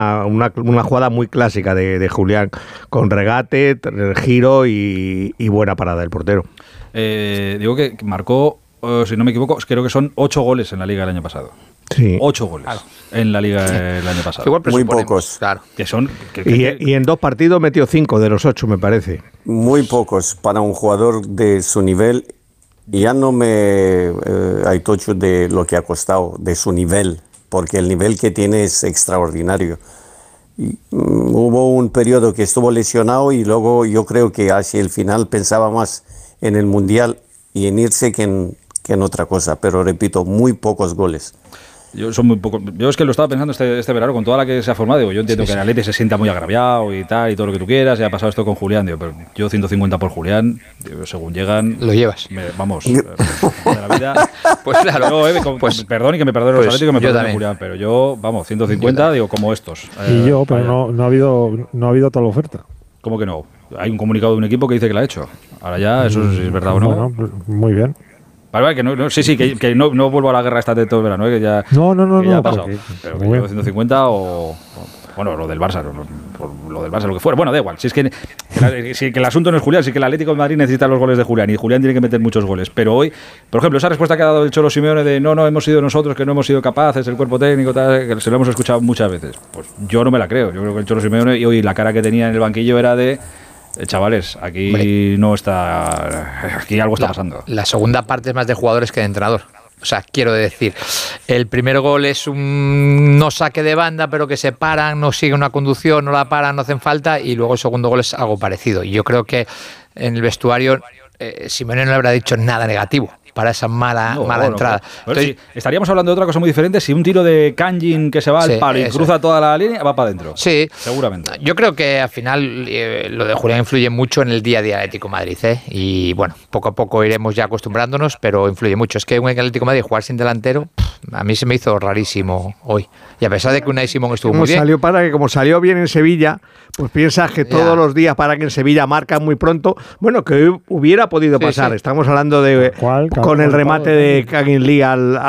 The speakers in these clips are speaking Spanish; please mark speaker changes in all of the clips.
Speaker 1: una jugada muy clásica de Julián, con regate, giro y buena parada del portero.
Speaker 2: Digo que marcó, si no me equivoco, creo que son 8 goles en la Liga el año pasado.
Speaker 1: Sí.
Speaker 2: 8 goles en la Liga el año pasado.
Speaker 3: Igual
Speaker 4: muy pocos.
Speaker 3: Claro.
Speaker 2: Que son,
Speaker 1: y en 2 partidos metió 5 de los 8, me parece.
Speaker 4: Muy pocos para un jugador de su nivel. Y ya no me hay tocho de lo que ha costado, de su nivel, porque el nivel que tiene es extraordinario. Y, hubo un periodo que estuvo lesionado y luego yo creo que hacia el final pensaba más en el Mundial y en irse que en otra cosa. Pero repito, muy pocos goles.
Speaker 2: Yo es que lo estaba pensando este verano con toda la que se ha formado. Digo, yo entiendo que el Atleti se sienta muy agraviado y tal, y todo lo que tú quieras. Ya ha pasado esto con Julián. Digo, pero yo 150 por Julián, digo, según llegan...
Speaker 3: Lo llevas.
Speaker 2: Vamos, de la vida...
Speaker 3: Pues claro.
Speaker 2: Perdón y que me perdone los Atléticos, que me perdone Julián. Pero yo, 150, digo, como estos.
Speaker 5: Y yo, pero no ha habido tal oferta.
Speaker 2: ¿Cómo que no? Hay un comunicado de un equipo que dice que la ha hecho. Ahora ya, eso es verdad o no.
Speaker 5: Bueno, muy bien.
Speaker 2: Vale, que no vuelvo a la guerra esta de todo el verano, que ya,
Speaker 5: no,
Speaker 2: ya ha pasado. Pero que yo 150 o bueno, lo del Barça, lo del Barça, lo que fuera. Bueno, da igual. Si es que el asunto no es Julián, si que el Atlético de Madrid necesita los goles de Julián y Julián tiene que meter muchos goles. Pero hoy, por ejemplo, esa respuesta que ha dado el Cholo Simeone de no hemos sido nosotros, que no hemos sido capaces, el cuerpo técnico, tal, que se lo hemos escuchado muchas veces. Pues yo no me la creo. Yo creo que el Cholo Simeone, y hoy la cara que tenía en el banquillo era de... chavales, aquí no está... Aquí algo está pasando.
Speaker 3: La segunda parte es más de jugadores que de entrenador. O sea, quiero decir, el primer gol es un no saque de banda, pero que se paran, no sigue una conducción, no la paran, no hacen falta, y luego el segundo gol es algo parecido. Y yo creo que en el vestuario Simeone no le habrá dicho nada negativo para esa mala entrada.
Speaker 2: Entonces, sí, estaríamos hablando de otra cosa muy diferente si un tiro de Kangin que se va al palo y cruza toda la línea, va para adentro.
Speaker 3: Sí,
Speaker 2: seguramente.
Speaker 3: Yo creo que al final lo de Julián influye mucho en el día a día del Atlético de Madrid, y bueno, poco a poco iremos ya acostumbrándonos, pero influye mucho. Es que un Atlético de Madrid jugar sin delantero, a mí se me hizo rarísimo hoy. Y a pesar de que Unai Simón estuvo muy bien.
Speaker 1: Como salió bien en Sevilla, pues piensas que todos los días para que en Sevilla marca muy pronto. Bueno, que hubiera podido pasar. Sí. Estamos hablando de con el remate de Kangin Lee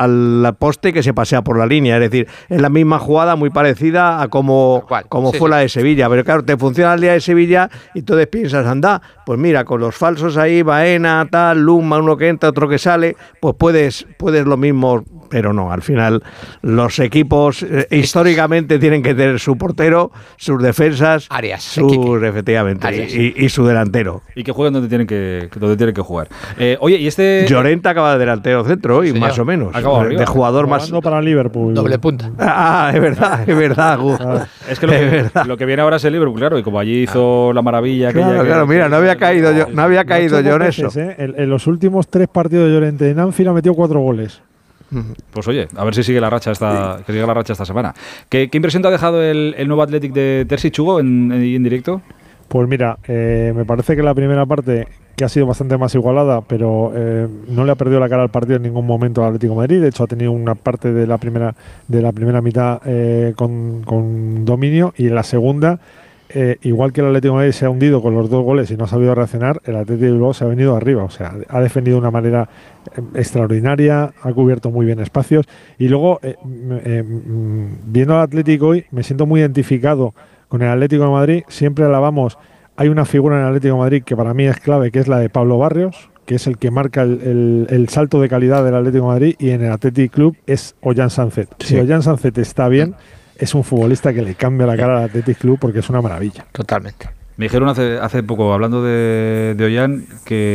Speaker 1: al poste que se pasea por la línea. Es decir, es la misma jugada muy parecida a como fue la de Sevilla. Pero claro, te funciona el día de Sevilla y entonces piensas, anda, pues mira, con los falsos ahí, Baena, tal, Luma, uno que entra, otro que sale, pues puedes lo mismo. Pero no, al final los equipos históricamente tienen que tener su portero, sus defensas, efectivamente, Arias. Y su delantero.
Speaker 2: Y que jueguen donde tienen que jugar. Oye, y
Speaker 1: Llorente acaba de delantero centro hoy, más o menos. De jugador más...
Speaker 5: para Liverpool.
Speaker 3: Doble punta.
Speaker 1: Es verdad.
Speaker 2: Es que lo que viene ahora es el Liverpool, claro, y como allí hizo la maravilla...
Speaker 1: Claro, mira, no había caído yo en eso.
Speaker 5: En los últimos 3 partidos de Llorente en Anfield ha metido 4 goles.
Speaker 2: Pues oye, a ver si sigue la racha esta semana. ¿Qué impresión te ha dejado el nuevo Athletic de Terzic, Hugo, en directo?
Speaker 5: Pues mira, me parece que la primera parte, que ha sido bastante más igualada, pero no le ha perdido la cara al partido en ningún momento al Atlético de Madrid. De hecho, ha tenido una parte de la primera mitad con dominio, y en la segunda, igual que el Atlético de Madrid se ha hundido con los 2 goles y no ha sabido reaccionar, el Atlético de Bilbao se ha venido arriba. O sea, ha defendido de una manera extraordinaria, ha cubierto muy bien espacios, y luego viendo al Atlético hoy me siento muy identificado con el Atlético de Madrid. Siempre alabamos, hay una figura en el Atlético de Madrid que para mí es clave, que es la de Pablo Barrios, que es el que marca el salto de calidad del Atlético de Madrid, y en el Athletic Club es Ollán Sánchez. Si Ollán Sánchez está bien, es un futbolista que le cambia la cara al Athletic Club, porque es una maravilla.
Speaker 3: Totalmente.
Speaker 2: Me dijeron hace poco, hablando de Ollán,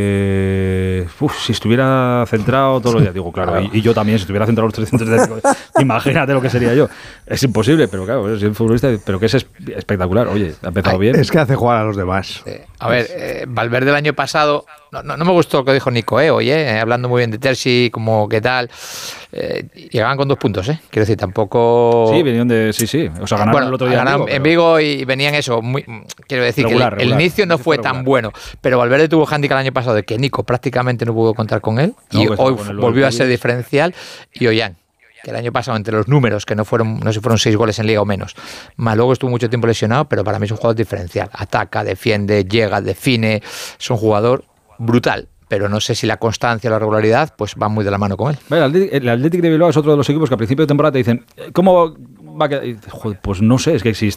Speaker 2: que si estuviera centrado todos los días, digo, claro, y yo también, si estuviera centrado los 300 días, imagínate lo que sería yo. Es imposible, pero claro, es un futbolista, pero que es espectacular. Oye, ha empezado bien.
Speaker 1: Es que hace jugar a los demás.
Speaker 3: A ver, Valverde el año pasado, no me gustó lo que dijo Nico, oye, hablando muy bien de Terzi, como qué tal, llegaban con 2 puntos, quiero decir, tampoco...
Speaker 2: Sí, venían de... Sí, o sea, ganaron el otro día
Speaker 3: en Vigo y venían eso, quiero decir, regular, el inicio no fue tan bueno, pero Valverde tuvo handicap el año pasado de que Nico prácticamente no pudo contar con él, y hoy volvió a ser diferencial, y Ollán, que el año pasado entre los números, que no sé si fueron 6 goles en Liga o menos, más luego estuvo mucho tiempo lesionado, pero para mí es un jugador diferencial, ataca, defiende, llega, define, es un jugador brutal. Pero no sé si la constancia o la regularidad pues va muy de la mano con él.
Speaker 2: El Athletic de Bilbao es otro de los equipos que a principio de temporada te dicen ¿cómo va a quedar. Joder, pues no sé, es que si